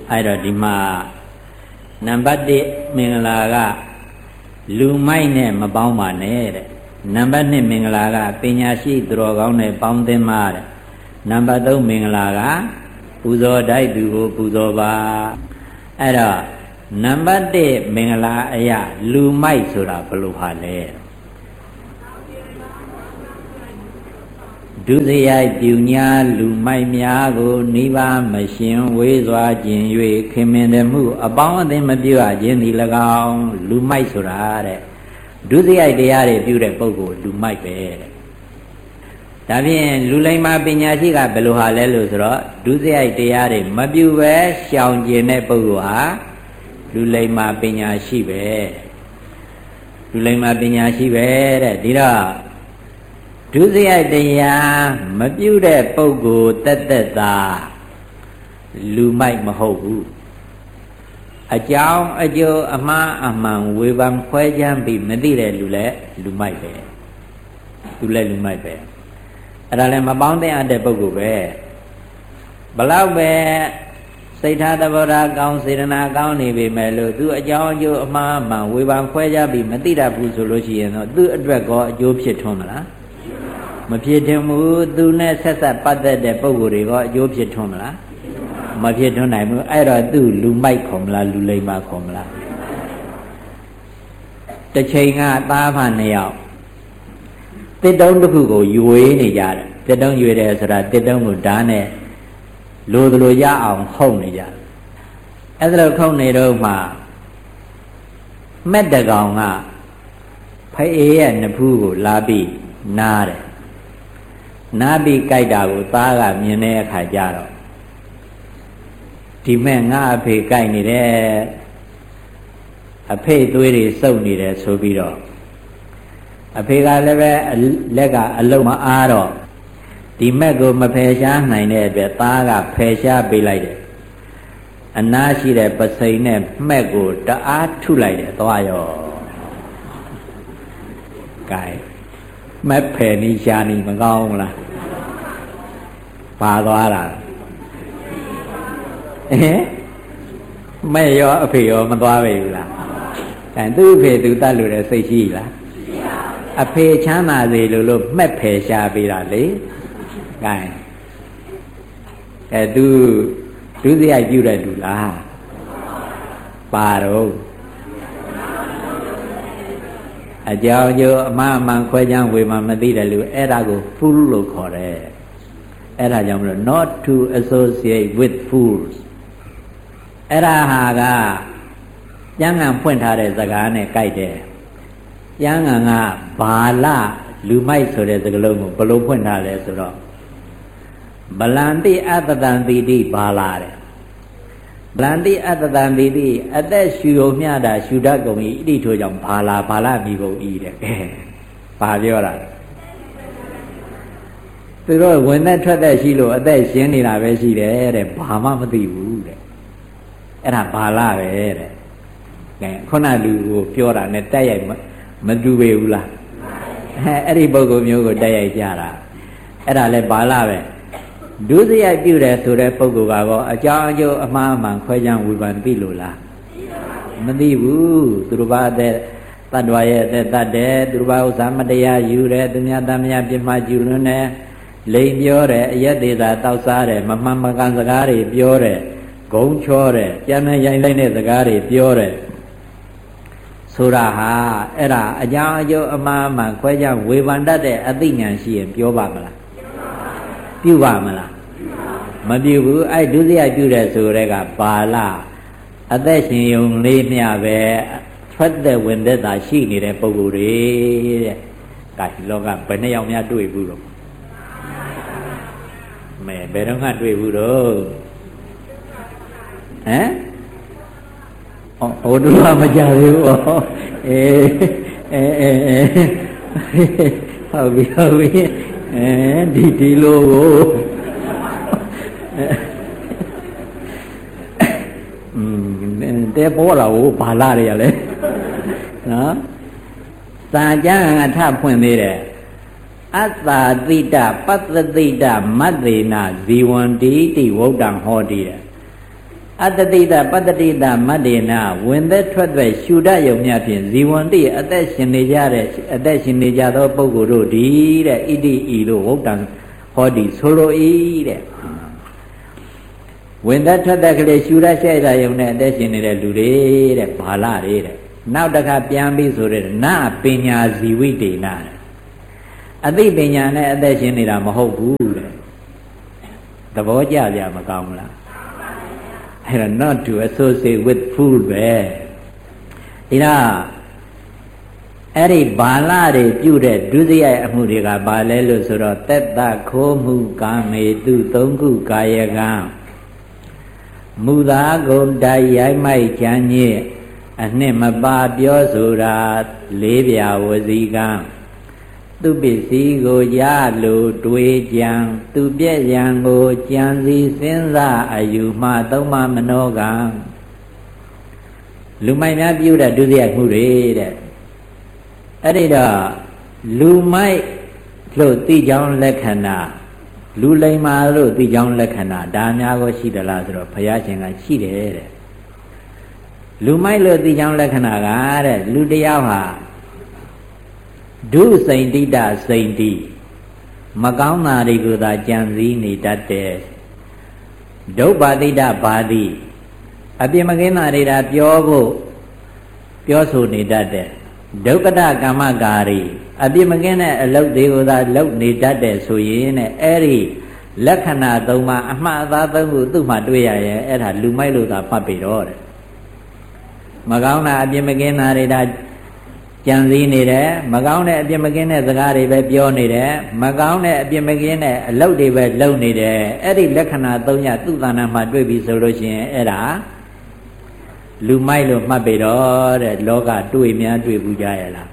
အဲ့တော့ဒီမှာနံပါတ်1မင်္ဂလာကလူမိုက်နဲ့မပေါင်းပါနဲ့တဲ့နံပါတ်2မင်္ဂလာကပညာရှိသူတော်ကောင်းနဲ့ပေါင်းသင်းပါတဲ့နံပါတ်3မင်္ဂလာကပူဇော်တိုက်သူကိုပူဇော်ပါအဲ့တော့နံပါတ်1မင်္ဂလာအရာလူမိုက်ဆိုတာဘယ်လိုဟာလဲဒုစရိုက်ပြုညာလူမိုက်များကိုနိဗ္ဗာန်မရှင်ဝေးစွာခြင်း၍ခင်မင်တမှုအပေါင်းအသင်းမပြုအပ်ခြင်းသည်၎င်းလူမိုက်ဆိုတာတဲ့ဒုစရိုက်တရားတွေပြုတဲ့ပုဂ္ဂိုလ်လူမိုက်ပဲတဲ့ဒါဖြင့်လူလိမ္မာပညာရှိကဘယ်လိုဟာလဲလို့ဆိုတော့ဒုစရိုက်တရားတွေမပြုပဲရှောင်ကျင်တဲ့ပုဂ္ဂိုလ်ဟာလူလိမ္မာပညာရှိပဲလူလိမ္မာပညာရှိပဲတဲ့ဒီတော့ဒုစရိုက်တရားမပြုတဲ့ပုဂ္ဂိုလ်တက်တက်သာလူမိုက်မဟုတ်ဘူးအကြောင်းအကျိုးအမှားအမှန်ဝေဖန်ခွဲခြမ်းပြီးမသိတဲ့လူလည်းလူမိုက်ပဲသူလည်းလူမိုက်ပဲအဲ့ဒါလည်းမပေါင်းတဲ့အပ်တဲ့ပုဂ္ဂိုလ်ပဲဘလောက်ပဲစိတ်ထားသဘောထားကောင်းစေတနာကောင်းနေပေမဲ့လို့သူအကြောင်းအကျိုးအမှားအမှန်ဝေဖန်ခွဲခြားပြီးမသိတတ်ဘူးဆိုလို့ရှိရင်တော့သူ့အတွက်ကောအကျိုးဖြစ်ထွန်းမလားမဖြစ်ထွန်းဘူးသူနဲ့ဆက်ဆက်ပတ်သက်တဲ့ပုဂ္ဂိုလ်တွေကောအကျိုးဖြစ်ထွန်းမလားမဖြစ်ထွန်းနိုင်ဘူးအဲ့တော့သူလူမိုက်ခေါ်မလားလူလိမ္မာခေါ်မလားတစ်ချိန်ကသားဖနှစ်ယောက်တစ်တုံးတစ်ခုကိုရွေးနေကြတယ်တစ်တုံးရွေးတယ်ဆိုတာတစ်တုံးကိုဓာတ်နဲ့လိုသလိုရအောင်ခုံနေကြတယ်အဲ့ဒါလိုခုံနေတော့မှမက်တကောင်ကဖေးရဲ့နဖူးကိုလာပြီးနားတယ်နားပြီးကြိုက်တာကိုသားကမြင်တဲ့အခါကျတော့ဒီမဲ့ငါအဖေကြိုက်နေတယ်အဖေသွေးတွေစုပ်နေတယ်ဆိုပြီးတော့အဖေကလည်းပဲလက်ကအလုံးမအားတော့ဒီမဲ့ကိုမဖယ်ရှားနိုင်တဲ့အတွက်သားကဖယ်ရှားပေးလိုက်တယ်အနားရှိတဲ့ပစိန်နဲ့မဲ့ကိုတအားထုလိုက်တယ်သွားရောကဲမက်ဖယ်နီရှာနီမကောင်းလားပါသွားတာမဲ့ရောအဖေရောမသွားပဲဘူးလားအဲသူ့အဖေသူတတ်လို့တဲ့စိတ်ရှိလားအဖေချမ်းသာစေလို့မှက်ဖယ်ရှားပေးတာလေကဲသူဒုစရိုက်ပြုတဲ့လူလားပါတော့အကြောင်းကျိုးအမှားအမှန်ခွဲခြားဝေမှမသိတယ်လူအဲ့ဒါကို fool လို့ခေါ်တယ်အဲ့ဒါကြောင့်မလို့ not to associate with fools အဲ့ဒါဟာကကျမ်းဂန်ဖွင့်ထားတဲ့စကားနဲ့ကြိုက်တယ်ကျမ်းဂန်ကဘာလလူမိုက်ဆိုတဲ့စကားလုံးကိုဘယ်လိုဖွင့်ထားလဲဆိုတော့ဗလန္တိအတ္တတံတိတိဘာလာတဲ့ဗလန္တိအတ္တတံတိတိအသက်ရှူုံမျှတာရှူတတ်ကုန်၏ဣတိထိုကြောင့်ဘာလာမိကုန်၏တဲ့ဘာပြောတာသူတို့ဝင်သက်ထွက်သက်ရှိလို့အသက်ရှင်နေတာပဲရှိတယ်တဲ့ဘာမှမသိဘူးတဲ့အဲ့ဒါဘာလာပဲတဲ့ကဲခုနလူကိုပြောတာနဲ့တက်ရိုက်မတူပေဘူးလားအဲ့ဒီပုဂ္ဂိုလ်မျိုးကိုတက်ရိုက်ကြတာအဲ့ဒါလဲဘာလာပဲဒုစရိုက်ပြုတယ်ဆိုတဲ့ပုဂ္ဂိုလ်ကတော့အကြောင်းအကျိုးအမှားအမှန်ခွဲခြားဝေဖန်သိလို့လားမသိဘူးသူတို့ဘာတဲ့တတ္တဝါရဲ့အသက်တတ်တယ်သူတို့ဘာဥစ္စာမတရားယူတယ်သူများတမယာပြစ်မှားကျူးလွန်းတယ်လိမ်ပြောတယ်အရက်သေးတာတောက်စားတယ်မမှန်မကန်စကားတွေပြောတယ်ဂုံချောတယ်ကြမ်းနဲ့ရိုင်းလိုက်တဲ့စကားတွေပြောတယ်ဆိုတာဟာအဲ့ဒါအကြောင်းအကျိုးအမှားအမှန်ခွဲခြားဝေဖန်တတ်တဲ့အသိဉာဏ်ရှိရင်ပြောပါမလားပြုပါမလားမပြုဘူးအဲ့ဒုစရိုက်ပြုတဲ့ဆိုတဲ့ကပါဠအသက်ရှင်ယုံလေးမျှပဲထွက်တဲ့ဝင်သက်သာရှိနေတဲ့ပုဂ္ဂိုလ်တွေတဲ့ဒါဒီလောကဘယ်နှယောက်များတွေ့ဘူးတော့မဲဘယ်တော့မှတွေ့ဘူးတော့ဟမ်ဟိုတူမကြသေးဘူးဟုတ်ပြီဒီလိုကိုတဲပေါ်လာကိုဘာလာရလဲနော်စာကျမ်းကထဖွင့်သေးတယ်အတ္တာတိတပတ္တတိတမတ္တေနာဇီဝန္တိတိဝုဒ္ဓံဟောတိတဲ့အတ္တတိတပတ္တိတမတ္တေနဝင်သက်ထွက်သက်ရှုတတ်ယုံမြဖြင့်ဇီဝန္တိအသက်ရှင်နေကြတဲ့အသက်ရှင်နေကြသောပုဂ္ဂိုလ်တို့ဒီတဲ့ဣတိဤလို့ဝုတ္တံဟောတိဆိုလို၏တဲ့ဝင်သက်ထွက်သက်ကလေးရှုတတ်ရှိတာယုံနဲ့အသက်ရှင်နေတဲ့လူတွေတဲ့ဘာလတွေတဲ့နောက်တစ်ခါပြန်ပြီးဆိုတဲ့နပညာဇီဝိတေနအသိပညာနဲ့အသက်ရှင်နေတာမဟုတ်ဘူးတဲ့သဘောကျကြမကောင်းဘူးလားအဲ့ဒါ not to associate with food ပဲဒါအဲ့ဒီဘာလတွေပြုတဲ့ဒုစရိုက်အမှုတွေကဘာလဲလို့ဆိုတော့သက်သခိုးမှုကာမေတုသုံးခုကာယကံမူသာကုန်တိုက်ရိုက်မိုက်ချမ်းညစ်အနှစ်မပါပြောဆိုတာလေးပြဝစီကံသူပစ္စည်းကိုရလိုတွေးကြံသူပြည့်ရန်ကိုကြံစည်စဉ်းစားအယူမှသုံးမမနောကံလူမိုက်များပြုတဲ့ဒုစရိုက်မှုတွေတဲ့အဲ့ဒီတော့လူမိုက်လို့သိကြောင်းလက္ခဏာလူလိမ္မာလို့သိကြောင်းလက္ခဏာဒါများကိုရှိသလားဆိုတော့ဘုရားရှင်ကရှိတယ်တဲ့လူမိုက်လို့သိကြောင်းလက္ခဏာကတဲ့လူတယောက်ဟာဒုစိန်တိတစိန်တိမကောင်းတာတွေကိုသာကြံစည်နေတတ်တယ်ဒုဗ္ဗတိတဘာတိအပြစ်မကင်းတာတွေဒါပြောဆိုနေတတ်တယ်ဒုက္ကတကမ္မကာရီအပြစ်မကင်းတဲ့အလုပ်တွေကိုသာလုပ်နေတတ်တယ်ဆိုရင်တဲ့အဲ့ဒီလက္ခဏာ၃ပါးအမှားအသား၃ခုသူ့မှာတွေ့ရရဲ့အဲ့ဒါလူမိုက်လို့သာဖတ်ပြီတော့တဲ့မကောင်းတာအပြစ်မကင်းတာတွေဒါကြံစည်နေတယ်မကောင်းတဲ့အပြစ်မကင်းတဲ့စကားတွေပဲပြောနေတယ်မကောင်းတဲ့အပြစ်မကင်းတဲ့အလုပ်တွေပဲလုပ်နေတယ်အဲ့ဒီလက္ခဏာ၃ညသူ့သဏ္ဍာန်မှာတွေ့ပြီဆိုလို့ရှိရင်အဲ့ဒါလူမိုက်လို့မှတ်ပြီတော့တဲ့လောကတွေ့များတွေ့ဘူးကြရလား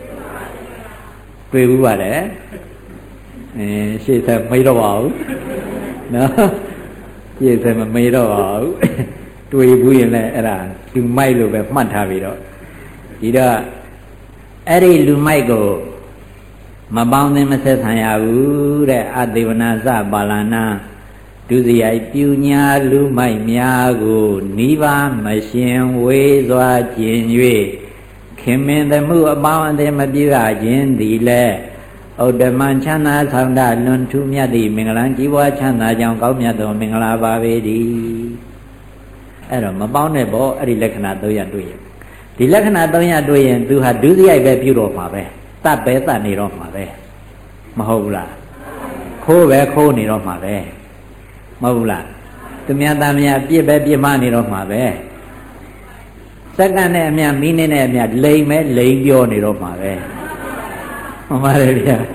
တွေ့ဘူးပါတယ်ရှေ့ဆက်မေးတော့ပါဘူးနော်ရှေ့ဆက်မမေးတော့ပါဘူးတွေ့ဘူးရင်လည်းအဲ့ဒါလူမိုက်လို့ပဲမှတ်ထားပြီတော့ဒီတော့အဲ့ဒီလူမိုက်ကိုမပေါင်းသင်းမဆက်ဆံရဘူးတဲ့အသေဝနာစပါဠနာဒုစရိုက်ပြူညာလူမိုက်များကိုနိဗ္ဗာန်မရှင်ဝေစွာကျင်၍ခင်မင်သမှုအပေါင်းအသင်းမပြည့်ရခြင်းသည်လည်းဥဒ္ဓမံချမ်းသာဆောင်တလွန်ထူးမြတ်သည့်မင်္ဂလာကြီးပွားချမ်းသာကြောင်းကောင်းမြတ်သောမင်္ဂလာပါပေတည်းအဲ့တော့မပေါင်းတဲ့ဘောအဲ့ဒီလက္ခဏာ၃ရတွေ့ရဒီလက္ခဏာ၃ရတွေ့ရင်သူဟာဒုစရိုက်ပဲပြုတော့မှာပဲတတ်ပဲတတ်နေတော့မှာပဲမဟုတ်ဘူးလားခိုးပဲခိုးနေတော့မှာပဲမဟုတ်ဘူးလားသူများသားများပြစ်ပဲပြစ်မနေတော့မှာပဲစက္ကန့်နဲ့အမြတ်မိနစ်နဲ့အမြတ်လိမ်ပဲလိမ်ပြောနေတော့မှာပဲမှန်ပါတယ်ဗျာ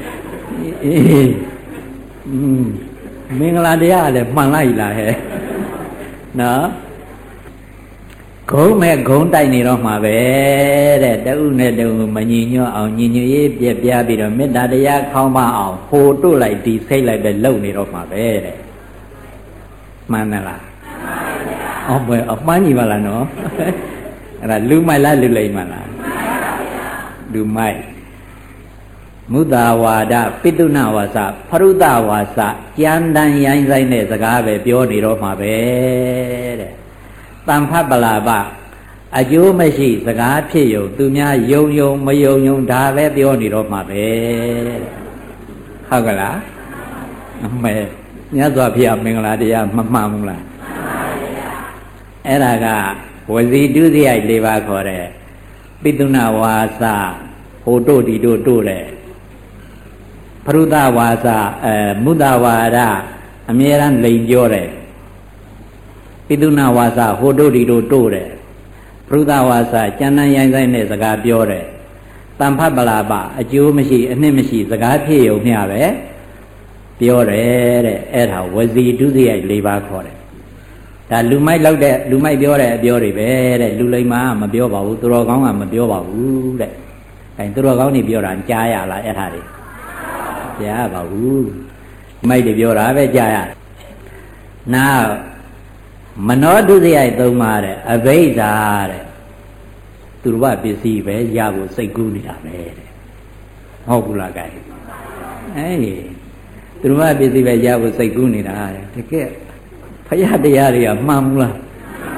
မင်္ဂလာတရားလည်းမှန်လိုက်လားဟဲ့နော်ဂုံးမဲ့ဂုံးတိုက်နေတော့မှာပဲတဲ့တဥနဲ့တဥမညီညွတ်အောင်ညီညွတ်ရေးပြပြပြီးတော့မေတ္တာတရားခေါင်းမအောင်ဟိုတို့လိုက်ဒီစိတ်လိုက်ပဲလုံနေတော့မှာပဲတဲ့မှန်တယ်လားမှန်ပါဗျာဘယ်အမှန်ကြီးပါလားနော်အဲ့ဒါလူမိုက်လားလူလိမ္မာလားလူမိုက်မုဒ္ဒဝါဒပိတုဏဝါစာဖရုဒဝါစာကြမ်းတမ်းရိုင်းဆိုင်တဲ့စကားပဲပြောနေတော့မှာပဲတဲ့တန်ဖတ်ပလာပအကျိုးမရှိစကားဖြစ်ယုံသူများယုံယုံမယုံယုံဒါပဲပြောနေတော့မှာပဲဟုတ်ကလားအမေမြတ်စွာဘုရားမင်္ဂလာတရားမမှန်ဘူးလားအဲ့ဒါကဝစီဒုစရိုက်၄ပါးခေါ်တဲ့ပိတုဏဝါစာဟိုတို့ဒီတို့တို့တဲ့ဖရုဒဝါစာမုဒ္ဒဝါဒအမြဲတမ်းလိန်ပြောတယ်ပိတုဏဝါစာဟိုတို့ဒီတို့တို့တယ်ပရုဒဝါစာကျမ်းတမ်းရိုင်းဆိုင်တဲ့စကားပြောတယ်တန်ဖတ်ပလာပအကျိုးမရှိအနှစ်မရှိစကားဖြစ်ုံမျှပဲပြောတယ်တဲ့အဲ့ဒါဝစီဒုစရိုက်၄ပါးခေါ်တယ်ဒါလူမိုက်လောက်တဲ့လူမိုက်ပြောတဲ့အပြောတွေပဲတဲ့လူလိမ္မာမပြောပါဘူးသူတော်ကောင်းကမပြောပါဘူးတဲ့အဲသူတော်ကောင်းတွေပြောတာကြားရလားအဲ့ဒါတွေကြားပါဘူးမိုက်တွေပြောတာပဲကြားရနောက်မနောဒုစရိုက်၃ပါးတဲ့အဘိဓါတဲ့သူတော်ပစ္စည်းပဲရဖို့စိတ်ကူးနေတာပဲတဲ့ဟုတ်ဘူးလားကြိုင်အဲဒီသူတော်ပစ္စည်းပဲရဖို့စိတ်ကူးနေတာတဲ့တကယ်ဖယားတရားတွေကမှန်ဘူးလား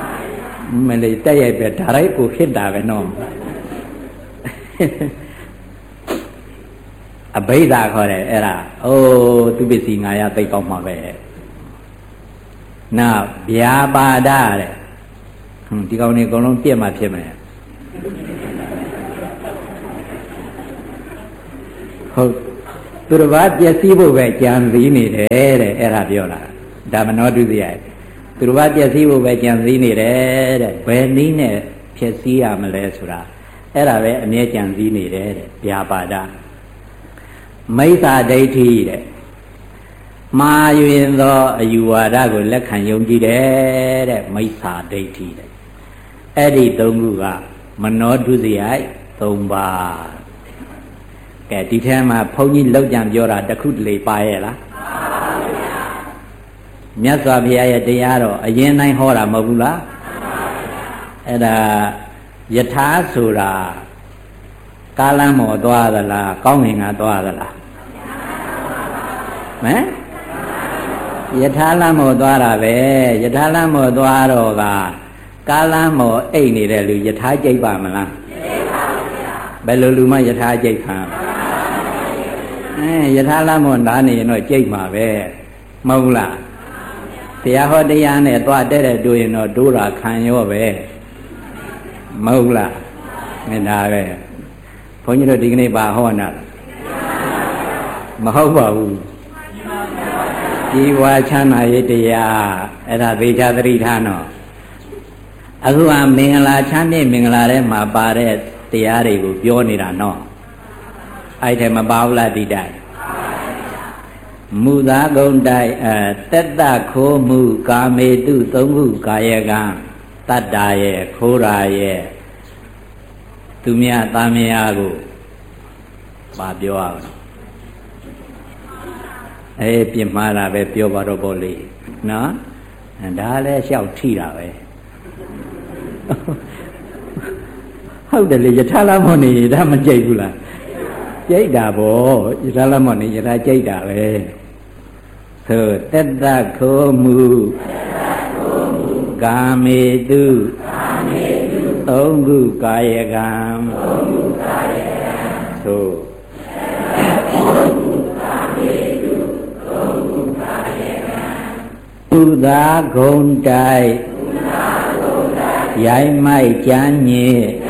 မလေးတက်ရိုက်ပဲဒါရိုက်ကိုဖြစ်တာပဲနော်အဘိဓါခေါ်တယ်အဲ့ဒါအိုးသူပစ္စည်းငါရသိကောင်းမှာပဲနောက်ဗျာပါဒတဲ့ဒီကောင်တွေအကုန်လုံးပြည့်မှဖြစ်မယ်ဟုတ်သူတစ်ပါးပျက်စီးဖို့ပဲကြံစည်နေတယ်တဲ့အဲ့ဒါပြောတာဒါမနောဒုတိယသူတစ်ပါးပျက်စီးဖို့ပဲကြံစည်နေတယ်တဲ့ဘယ်နည်းနဲ့ဖြစ်စည်းရမလဲဆိုတာအဲ့ဒါပဲအမြဲကြံစည်နေတယ်တဲ့ဗျာပါဒမိစ္ဆာဒိဋ္ဌိတဲ့မှားယွင်းသောအယူဝါဒကိုလက်ခံယုံကြည်တယ်တဲ့မိစ္ဆာဒိဋ္ဌိတဲ့အဲ့ဒီသုံးခုကမနောဒုစရိုက်၃ပါးကဲဒီထဲမှာဘုန်းကြီးလောက်ကြံပြောတာတစ်ခုတလေပါရဲ့လားမြတ်စွာဘုရားရဲ့တရားတော့အရင်တိုင်းဟောတာမဟုတ်ဘူးလားအဲ့ဒါယထာဆိုတာကာလမောသွားသလားကောင်းငင်ကသွားသလားဟမ်ယထာလမောသွားတာပဲယထာလမောသွားတော့ကကာလမောအိတ်နေတဲ့လူယထာကြိတ်ပါမလားဘယ်လိုလူမှယထာကြိတ်ခံယထာလမောနားနေရင်တော့ကြိတ်မှာပဲမဟုတ်လားတရားဟောတရားနဲ့သွားတဲ့တွေ့ရင်တော့ဒိုးတာခံရောပဲမဟုတ်လားမင်းဒါပဲဘုန်းကြီးတို့ဒီကနေ့ပါဟောနာမဟုတ်ပါဘူးជីវာချမ်းသာရေးတရားအဲ့ဒါသေချာသတိထားနော်အခုကမင်္ဂလာချမ်းမြေ့မင်္ဂလာထဲမှာပါတဲ့တရားတွေကိုပြောနေတာနော်အဲ့ထဲမပါဘူးလားဒီတိုင်းမူသာကုံတိုင်တက်တခိုးမှုကာမေတုသုံးခုကာယကံတတ္တာရဲ့ခိုးရာရဲ့သူမြတ်သားမယားကိုပါပြောရအောင်ပြင်းမှားတာပဲပြောပါတော့ပေါ့လေနော်ဒါလည်းလျှောက်ထိတာပဲဟုတ်တယ်လေယထာလမောနေဒါမကြိတ်ဘူးလားကြိတ်တာဗောယထာလမောနေယထာကြိတ်တာပဲဆိုတက်တခိုးမှုကာမေတုသုံးခုကာယကံဆိုဥသာဂုံတိုက်ရိုင်းမိုက်ကြမ်းညစ်